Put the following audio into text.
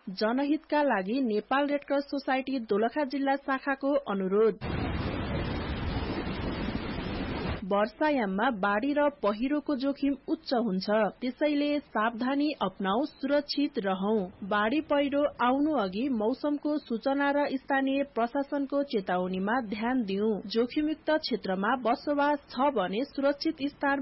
जनहितका लागि Nepal red cross society Dolakha जिल्ला शाखाको अनुरोध। वर्षायाममा बाढ़ी र पहिरोको जोखिम उच्च हुन्छ, त्यसैले सावधानी अपनाऊ, सुरक्षित रहौं। बाढ़ी पहिरो आउनु अघि मौसमको सूचना र स्थानीय प्रशासनको चेतावनीमा ध्यान दिऊ। जोखिमयुक्त क्षेत्रमा बसोबास छ भने सुरक्षित स्थान